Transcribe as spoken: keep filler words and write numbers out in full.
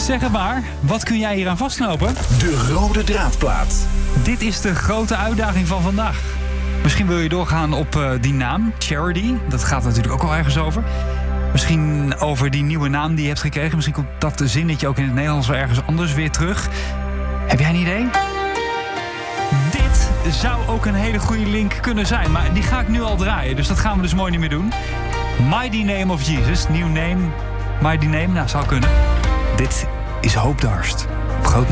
Zeg het maar, wat kun jij hier aan vastknopen? De rode draadplaat. Dit is de grote uitdaging van vandaag. Misschien wil je doorgaan op uh, die naam, Charity. Dat gaat natuurlijk ook wel ergens over. Misschien over die nieuwe naam die je hebt gekregen. Misschien komt dat zinnetje ook in het Nederlands wel ergens anders weer terug. Heb jij een idee? Dit zou ook een hele goede link kunnen zijn. Maar die ga ik nu al draaien, dus dat gaan we dus mooi niet meer doen. Mighty Name of Jesus, nieuw name. Mighty Name, nou zou kunnen. Dit is Hoop Darst. Op Groot